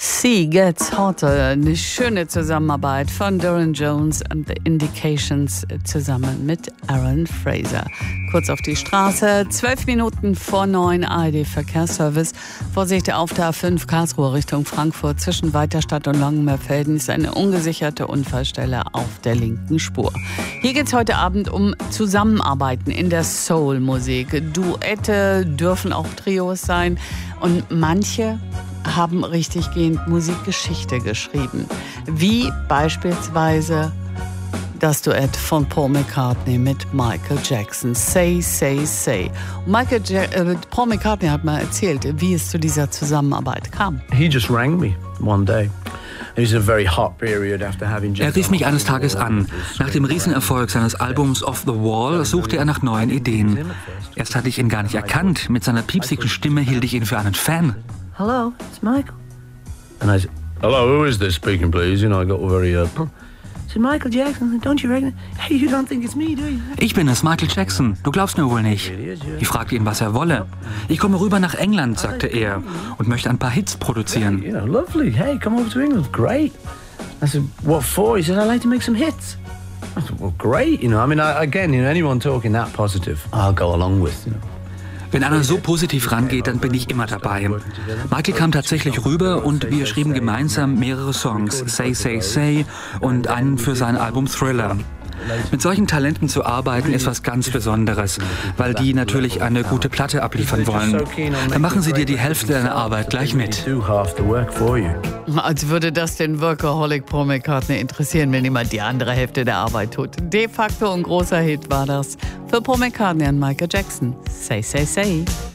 Sea Gets Hotter, eine schöne Zusammenarbeit von Doran Jones und The Indications zusammen mit Aaron Fraser. Kurz auf die Straße, 12 Minuten vor 9, ARD Verkehrsservice. Vorsicht auf der A5 Karlsruhe Richtung Frankfurt zwischen Weiterstadt und Langenmeerfelden ist eine ungesicherte Unfallstelle auf der linken Spur. Hier geht es heute Abend um Zusammenarbeiten in der Soul-Musik. Duette dürfen auch Trios sein und manche haben richtiggehend Musikgeschichte geschrieben. Wie beispielsweise das Duett von Paul McCartney mit Michael Jackson, Say, Say, Say. Paul McCartney hat mal erzählt, wie es zu dieser Zusammenarbeit kam. He just rang me one day. Er rief mich eines Tages an. Nach dem Riesenerfolg seines Albums Off the Wall suchte er nach neuen Ideen. Erst hatte ich ihn gar nicht erkannt. Mit seiner piepsigen Stimme hielt ich ihn für einen Fan. Hello, it's Michael. And I said, hello, who is this speaking, please? You know, I got all very So Michael Jackson, don't you reckon? Hey, you don't think it's me, do you? Ich bin es, Michael Jackson. Du glaubst mir wohl nicht. Ich fragte ihn, was er wolle. Ich komme rüber nach England, sagte er, und möchte ein paar Hits produzieren. You know, lovely. Hey, come over to England. Great. I said, what for? He said, I'd like to make some hits. I said, well, great. You know, I mean, anyone talking that positive, I'll go along with, you know. Wenn einer so positiv rangeht, dann bin ich immer dabei. Michael kam tatsächlich rüber und wir schrieben gemeinsam mehrere Songs, Say, Say, Say und einen für sein Album Thriller. Mit solchen Talenten zu arbeiten ist was ganz Besonderes, weil die natürlich eine gute Platte abliefern wollen. Dann machen sie dir die Hälfte deiner Arbeit gleich mit. Als würde das den Workaholic Paul McCartney interessieren, wenn jemand die andere Hälfte der Arbeit tut. De facto ein großer Hit war das für Paul McCartney und Michael Jackson. Say, say, say.